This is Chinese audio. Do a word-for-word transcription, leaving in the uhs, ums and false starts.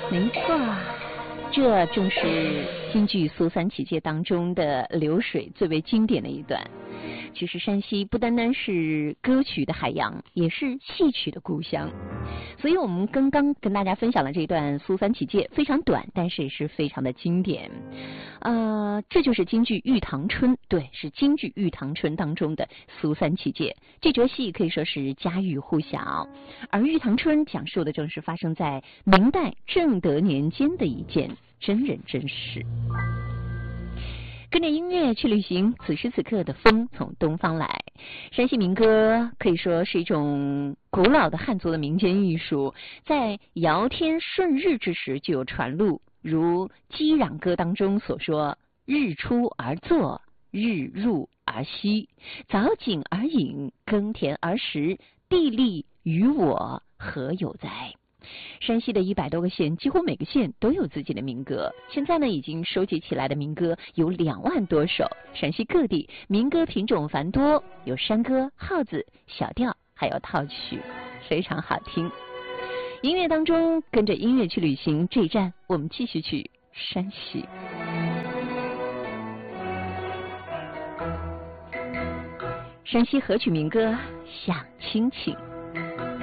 没错，这正是京剧《苏三起解》当中的流水最为经典的一段。其实山西不单单是歌曲的海洋，也是戏曲的故乡。所以我们刚刚跟大家分享了这段《苏三起解》，非常短，但是也是非常的经典。呃，这就是京剧《玉堂春》，对，是京剧《玉堂春》当中的《苏三起解》。这折戏可以说是家喻户晓。而《玉堂春》讲述的正是发生在明代正德年间的一件真人真事。跟着音乐去旅行，此时此刻的风从东方来。山西民歌可以说是一种古老的汉族的民间艺术，在尧天顺日之时就有传录，如《击壤歌》当中所说：日出而作，日入而息，早景而饮，耕田而食，地利与我何有哉？山西的一百多个县，几乎每个县都有自己的民歌。现在呢，已经收集起来的民歌有两万多首。陕西各地民歌品种繁多，有山歌、号子、小调，还有套曲，非常好听。音乐当中，跟着音乐去旅行，这一站我们继续去山西。山西河曲民歌《享亲情》。